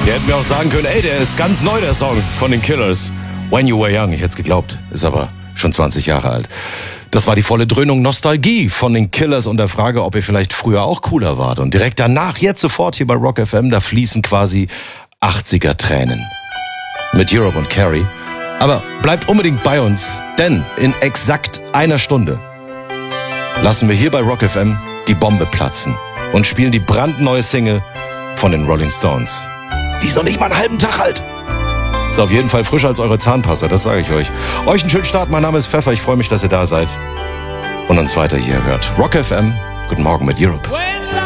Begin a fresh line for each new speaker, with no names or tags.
Ihr hättet mir auch sagen können, ey, der ist ganz neu, der Song von den Killers. When You Were Young, ich hätte es geglaubt, ist aber schon 20 Jahre alt. Das war die volle Dröhnung Nostalgie von den Killers und der Frage, ob ihr vielleicht früher auch cooler wart. Und direkt danach, jetzt sofort hier bei Rock FM, da fließen quasi 80er Tränen. Mit Europe und Carrie. Aber bleibt unbedingt bei uns, denn in exakt einer Stunde lassen wir hier bei Rock FM die Bombe platzen und spielen die brandneue Single von den Rolling Stones. Die ist noch nicht mal einen halben Tag alt. Ist auf jeden Fall frischer als eure Zahnpasta, das sage ich euch. Euch einen schönen Start, mein Name ist Pfeffer, ich freue mich, dass ihr da seid und uns weiter hier hört. Rock FM, guten Morgen mit Europe.